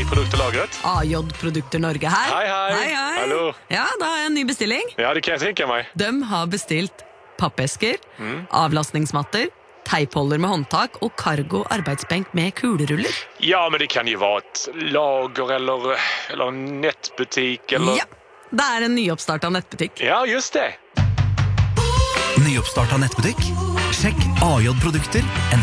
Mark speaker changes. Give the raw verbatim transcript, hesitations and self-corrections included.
Speaker 1: i produkterlagret?
Speaker 2: A J Produkter Norge her.
Speaker 1: Hei, hei.
Speaker 2: Hei, hei.
Speaker 1: Hallo.
Speaker 2: Ja, da har jeg en ny bestilling.
Speaker 1: Ja, det kan jeg tenke meg.
Speaker 2: De har bestilt pappesker, avlastningsmatter, teipholder med håndtak og cargo arbeidsbenk med kuleruller.
Speaker 1: Ja, men det kan jo være et lager eller, eller en nettbutikk eller...
Speaker 2: Ja, det er en nyoppstart av nettbutikk.
Speaker 1: Ja, just det.
Speaker 3: Nyoppstart av nettbutikk? Sjekk A J Produkter, en